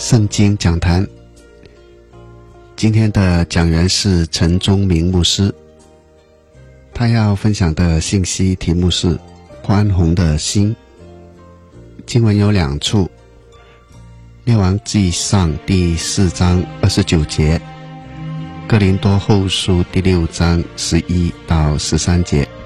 圣经讲坛。今天的讲员是陈忠明牧师，他要分享的信息题目是宽宏的心。经文有两处，列王纪上第4章29节，哥林多后书第6章11到13节。